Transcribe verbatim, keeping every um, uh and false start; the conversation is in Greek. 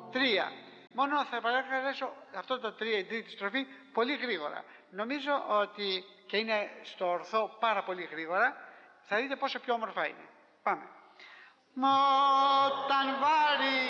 τρία. Μόνο θα παρακαλέσω αυτό το τρία, η τρίτη στροφή, πολύ γρήγορα. Νομίζω ότι και είναι στο ορθό πάρα πολύ γρήγορα. Θα δείτε πόσο πιο όμορφα είναι. Πάμε. Μα όταν βάρει